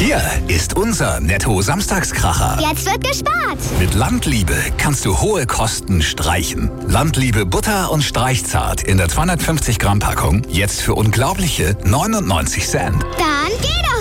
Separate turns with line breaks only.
Hier ist unser Netto-Samstagskracher.
Jetzt wird gespart.
Mit Landliebe kannst du hohe Kosten streichen. Landliebe Butter und Streichzart in der 250 Gramm Packung jetzt für unglaubliche 99 Cent.
Da